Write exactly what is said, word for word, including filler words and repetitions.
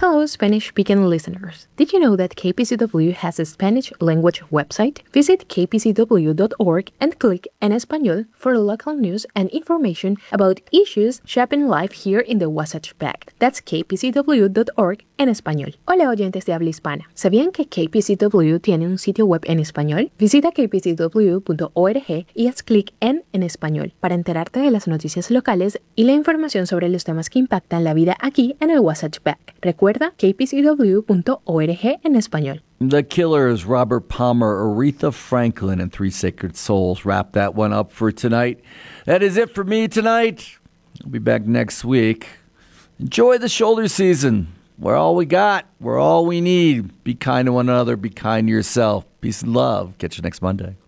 Hello, Spanish-speaking listeners. Did you know that K P C W has a Spanish language website? Visit k p c w dot org and click En Español for local news and information about issues shaping life here in the Wasatch Back. That's k p c w dot org en español. Hola, oyentes de habla hispana. ¿Sabían que K P C W tiene un sitio web en español? Visita k p c w punto org y haz clic en En Español para enterarte de las noticias locales y la información sobre los temas que impactan la vida aquí en el Wasatch Back. Recuerda k p c w punto org en español. The Killers, Robert Palmer, Aretha Franklin, and Three Sacred Souls wrap that one up for tonight. That is it for me tonight. I'll be back next week. Enjoy the shoulder season. We're all we got. We're all we need. Be kind to one another. Be kind to yourself. Peace and love. Catch you next Monday.